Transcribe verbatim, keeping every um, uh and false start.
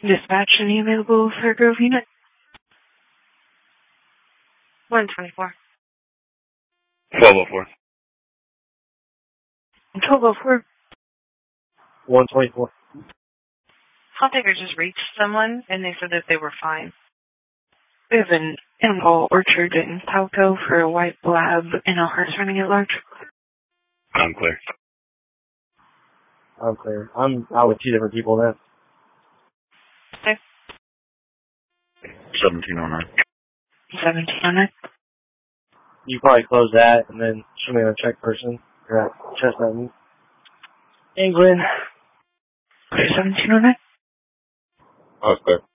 Dispatch, any available for Grove unit? one twenty-four. twelve oh four. twelve oh four. one twenty-four. Call taker just reached someone, and they said that they were fine. We have an animal orchard in Palco for a white lab and a horse running at large. I'm clear. I'm clear. I'm out with two different people then. Okay. seventeen oh nine. seventeen oh nine. You probably close that and then show me on a check person. Or at Chestnut and England. seventeen oh nine. Oh, clear.